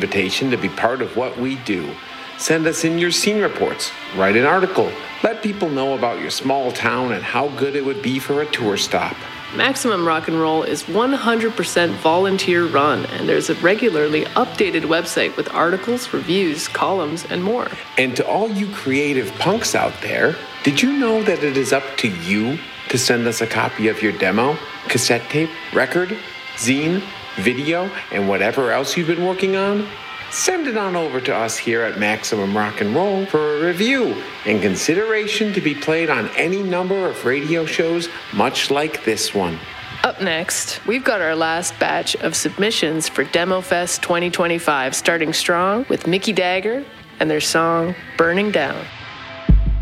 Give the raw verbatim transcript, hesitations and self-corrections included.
invitation to be part of what we do. Send us in your scene reports, write an article, let people know about your small town and how good it would be for a tour stop. Maximum Rock and Roll is one hundred percent volunteer run, and there's a regularly updated website with articles, reviews, columns, and more. And to all you creative punks out there, did you know that it is up to you to send us a copy of your demo, cassette tape, record, zine, video, and whatever else you've been working on? Send it on over to us here at Maximum Rock and Roll for a review and consideration to be played on any number of radio shows much like this one. Up next, we've got our last batch of submissions for DemoFest twenty twenty-five, starting strong with Mickey Dagger and their song Burning Down.